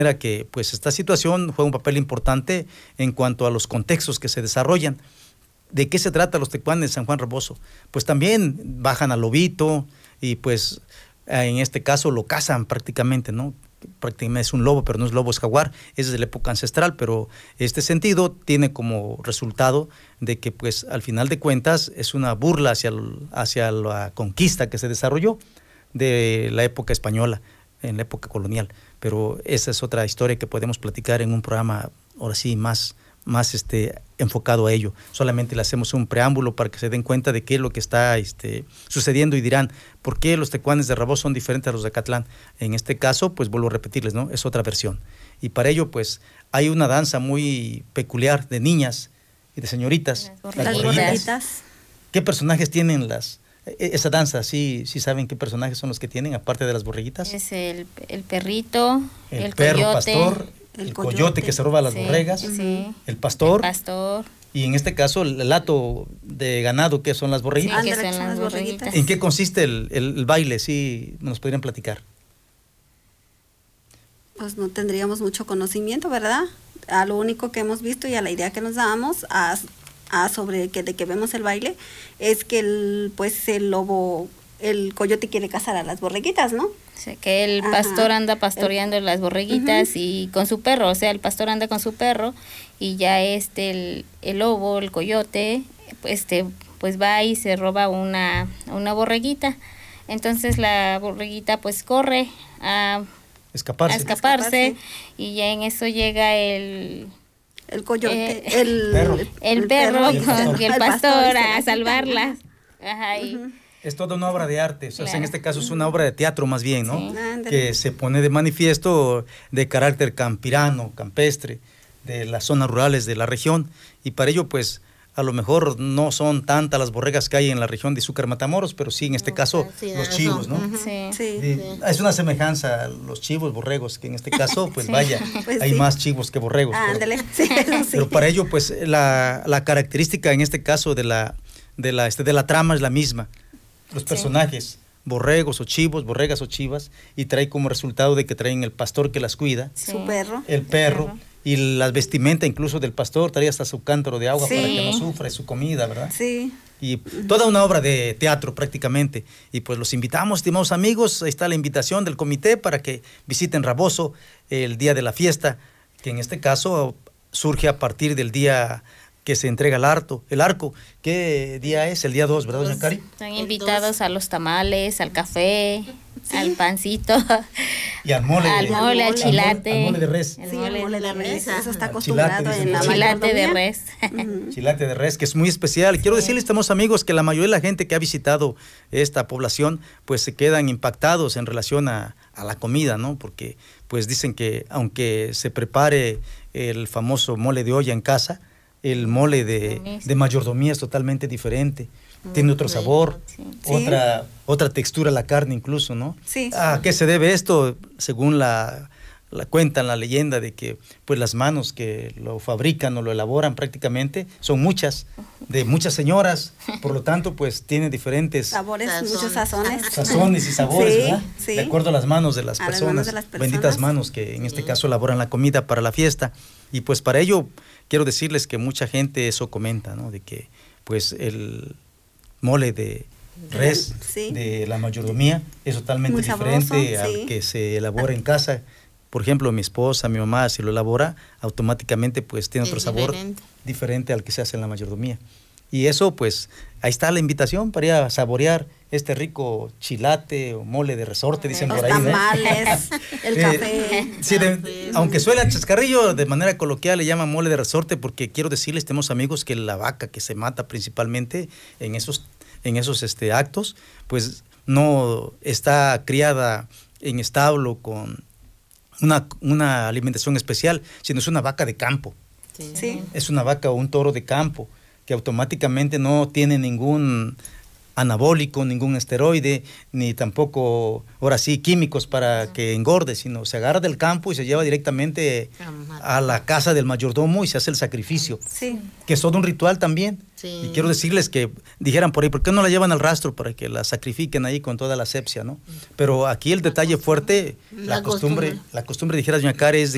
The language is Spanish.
que pues esta situación juega un papel importante en cuanto a los contextos que se desarrollan. ¿De qué se trata los tecuanes de San Juan Rebozo? Pues también bajan al lobito y pues en este caso lo cazan prácticamente, ¿no? Prácticamente es un lobo, pero no es lobo, es jaguar, es de la época ancestral, pero este sentido tiene como resultado de que pues al final de cuentas es una burla hacia la conquista que se desarrolló de la época española, en la época colonial, pero esa es otra historia que podemos platicar en un programa ahora sí más enfocado a ello. Solamente le hacemos un preámbulo para que se den cuenta de qué es lo que está sucediendo y dirán, ¿por qué los tecuanes de Rebozo son diferentes a los de Acatlán? En este caso, pues vuelvo a repetirles, ¿no? Es otra versión. Y para ello, pues, hay una danza muy peculiar de niñas y de señoritas. Las borreguitas. ¿Qué personajes tienen esa danza? ¿Sí saben qué personajes son los que tienen, aparte de las borreguitas? Es el perrito, el perro coyote, pastor, el coyote que se roba las borregas, el pastor, y en este caso el hato de ganado, que son las borreguitas. Sí, que son las borreguitas. ¿En qué consiste el baile? Sí, nos podrían platicar. Pues no tendríamos mucho conocimiento, ¿verdad? A lo único que hemos visto y a la idea que nos damos sobre de que vemos el baile es que el lobo, el coyote quiere cazar a las borreguitas, ¿no? O sea, que el pastor anda pastoreando las borreguitas y con su perro, o sea, el pastor anda con su perro y ya el lobo, el coyote, pues va y se roba una borreguita. Entonces la borreguita pues corre a escaparse y ya en eso llega el coyote, el perro y el pastor a salvarla. Ajá, es toda una obra de arte, o sea, en este caso es una obra de teatro más bien, ¿no? Sí. Que se pone de manifiesto de carácter campirano, campestre, de las zonas rurales de la región, y para ello pues a lo mejor no son tantas las borregas que hay en la región de Izúcar, Matamoros, pero sí en este caso los chivos, ¿no? Sí. Es una semejanza a los chivos, borregos, que en este caso pues Sí. vaya, Pues hay sí. más chivos que borregos. Ándale, sí. Pero para ello pues la característica en este caso de la trama es la misma. Los personajes, borregos o chivos, borregas o chivas, y trae como resultado de que traen el pastor que las cuida, Su perro. el perro, y la vestimenta incluso del pastor, trae hasta su cántaro de agua para que no sufra, su comida, ¿verdad? Sí. Y toda una obra de teatro prácticamente. Y pues los invitamos, estimados amigos, ahí está la invitación del comité para que visiten Rabozo el día de la fiesta, que en este caso surge a partir del día que se entrega el arco. ¿Qué día es? El día 2, ¿verdad, doña Cari? Están invitados a los tamales, al café, al pancito, Y al mole. al chilate. Al mole de res. El Sí, mole el mole de de res, res. eso está Al acostumbrado chilate, en la dicen. Chilate de mayordomía. res. Chilate de res, que es muy especial. Quiero decirles, estamos amigos, que la mayoría de la gente que ha visitado esta población, pues se quedan impactados en relación a la comida, ¿no? Porque pues dicen que aunque se prepare el famoso mole de olla en casa, el mole de mayordomía es totalmente diferente. Tiene otro sabor, otra textura la carne incluso, ¿no? Sí. ¿A qué se debe esto? Según la cuentan la leyenda de que pues las manos que lo fabrican o lo elaboran prácticamente son muchas, de muchas señoras, por lo tanto pues tiene diferentes Sabores, muchos sazones. sazones y sabores, Sí, ¿verdad? sí. De acuerdo a las manos de las A las personas, manos de las personas. benditas manos que en este caso elaboran la comida para la fiesta. Y pues para ello quiero decirles que mucha gente eso comenta, ¿no? De que pues el mole de res de la mayordomía es totalmente Muy diferente sabroso, al que se elabora en casa. Por ejemplo, mi esposa, mi mamá, si lo elabora, automáticamente pues tiene otro sabor diferente al que se hace en la mayordomía. Y eso, pues, ahí está la invitación para ir a saborear este rico chilate o mole de resorte, dicen Los por ahí. tamales, el café. Sí, aunque suena chascarrillo, de manera coloquial le llaman mole de resorte, porque quiero decirles, tenemos amigos, que la vaca que se mata principalmente en esos actos, pues no está criada en establo con una alimentación especial, sino es una vaca de campo. Sí. Es una vaca o un toro de campo que automáticamente no tiene ningún anabólico, ningún esteroide, ni tampoco, ahora sí, químicos para que engorde, sino se agarra del campo y se lleva directamente a la casa del mayordomo y se hace el sacrificio, que es todo un ritual también. Y quiero decirles que dijeran por ahí, ¿por qué no la llevan al rastro para que la sacrifiquen ahí con toda la asepsia, ¿no? Pero aquí el detalle fuerte, la costumbre, dijera doña Care, es de